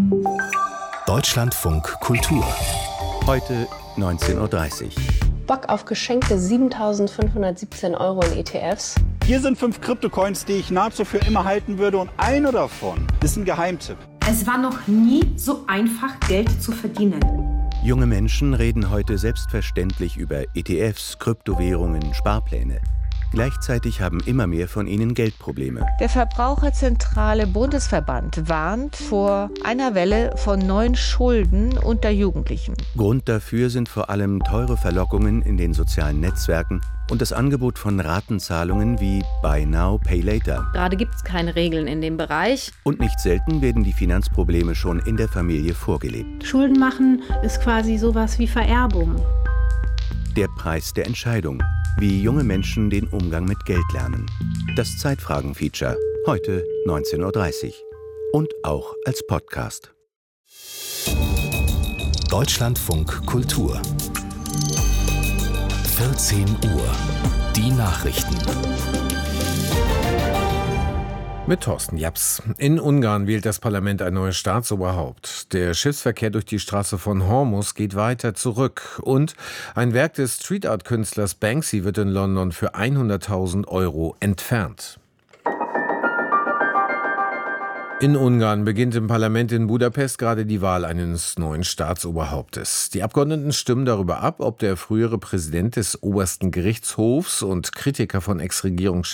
Deutschlandfunk Kultur. Heute 19:30 Uhr. Bock auf geschenkte 7.517 € in ETFs. Hier sind 5 Kryptocoins, die ich nahezu für immer halten würde, und einer davon ist ein Geheimtipp. Es war noch nie so einfach, Geld zu verdienen. Junge Menschen reden heute selbstverständlich über ETFs, Kryptowährungen, Sparpläne. Gleichzeitig haben immer mehr von ihnen Geldprobleme. Der Verbraucherzentrale Bundesverband warnt vor einer Welle von neuen Schulden unter Jugendlichen. Grund dafür sind vor allem teure Verlockungen in den sozialen Netzwerken und das Angebot von Ratenzahlungen wie Buy Now, Pay Later. Gerade gibt es keine Regeln in dem Bereich. Und nicht selten werden die Finanzprobleme schon in der Familie vorgelebt. Schulden machen ist quasi sowas wie Vererbung. Der Preis der Entscheidung. Wie junge Menschen den Umgang mit Geld lernen. Das Zeitfragen-Feature. Heute 19:30 Uhr. Und auch als Podcast. Deutschlandfunk Kultur. 14 Uhr. Die Nachrichten. Mit Thorsten Japs. In Ungarn wählt das Parlament ein neues Staatsoberhaupt. Der Schiffsverkehr durch die Straße von Hormuz geht weiter zurück. Und ein Werk des Street-Art-Künstlers Banksy wird in London für 100.000 € entfernt. In Ungarn beginnt im Parlament in Budapest gerade die Wahl eines neuen Staatsoberhauptes. Die Abgeordneten stimmen darüber ab, ob der frühere Präsident des obersten Gerichtshofs und Kritiker von Ex-Regierungschef